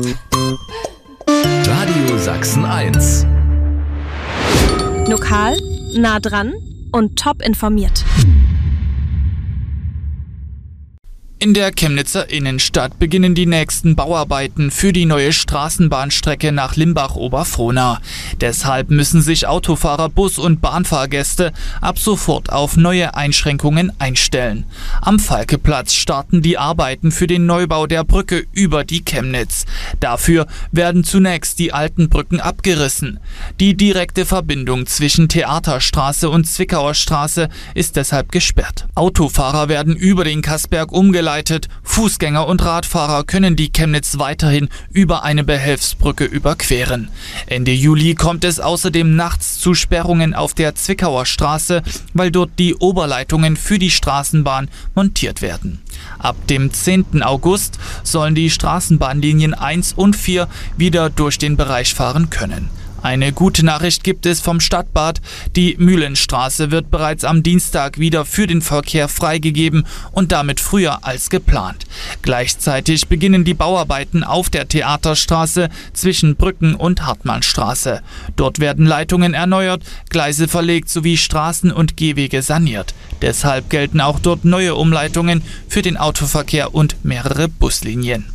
Radio Sachsen 1. Lokal, nah dran und top informiert. In der Chemnitzer Innenstadt beginnen die nächsten Bauarbeiten für die neue Straßenbahnstrecke nach Limbach-Oberfrohna. Deshalb müssen sich Autofahrer, Bus- und Bahnfahrgäste ab sofort auf neue Einschränkungen einstellen. Am Falkeplatz starten die Arbeiten für den Neubau der Brücke über die Chemnitz. Dafür werden zunächst die alten Brücken abgerissen. Die direkte Verbindung zwischen Theaterstraße und Zwickauer Straße ist deshalb gesperrt. Autofahrer werden über den Kassberg umgeleitet. Fußgänger und Radfahrer können die Chemnitz weiterhin über eine Behelfsbrücke überqueren. Ende Juli kommt es außerdem nachts zu Sperrungen auf der Zwickauer Straße, weil dort die Oberleitungen für die Straßenbahn montiert werden. Ab dem 10. August sollen die Straßenbahnlinien 1 und 4 wieder durch den Bereich fahren können. Eine gute Nachricht gibt es vom Stadtbad. Die Mühlenstraße wird bereits am Dienstag wieder für den Verkehr freigegeben und damit früher als geplant. Gleichzeitig beginnen die Bauarbeiten auf der Theaterstraße zwischen Brücken und Hartmannstraße. Dort werden Leitungen erneuert, Gleise verlegt sowie Straßen und Gehwege saniert. Deshalb gelten auch dort neue Umleitungen für den Autoverkehr und mehrere Buslinien.